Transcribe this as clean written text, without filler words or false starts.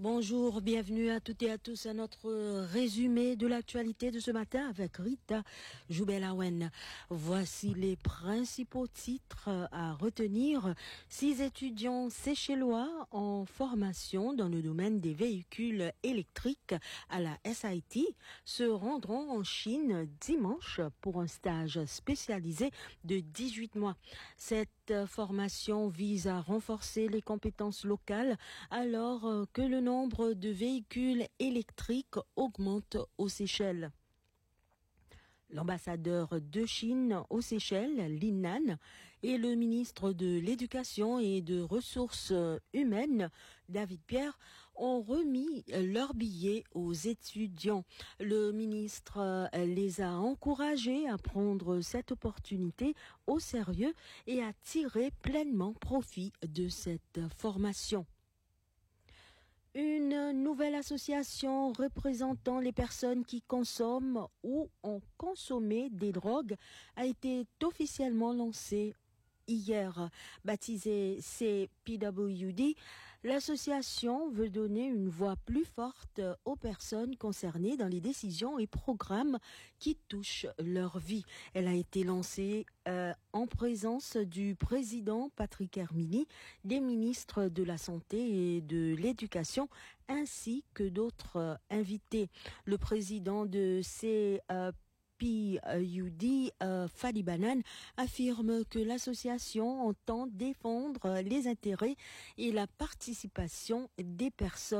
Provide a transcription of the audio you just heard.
Bonjour, bienvenue à toutes et à tous à notre résumé de l'actualité de ce matin avec Rita Joubelaouen. Voici les principaux titres à retenir. 6 étudiants séchellois en formation dans le domaine des véhicules électriques à la SIT se rendront en Chine dimanche pour un stage spécialisé de 18 mois. Cette formation vise à renforcer les compétences locales alors que le nombre de véhicules électriques augmente aux Seychelles. L'ambassadeur de Chine aux Seychelles, Lin Nan, et le ministre de l'Éducation et de Ressources humaines, David Pierre, ont remis leurs billets aux étudiants. Le ministre les a encouragés à prendre cette opportunité au sérieux et à tirer pleinement profit de cette formation. Une nouvelle association représentant les personnes qui consomment ou ont consommé des drogues a été officiellement lancée hier. Baptisée CPWD, l'association veut donner une voix plus forte aux personnes concernées dans les décisions et programmes qui touchent leur vie. Elle a été lancée en présence du président Patrick Hermini, des ministres de la Santé et de l'Éducation, ainsi que d'autres invités. Le président de CPWD, Fadi Banan, affirme que l'association entend défendre les intérêts et la participation des personnes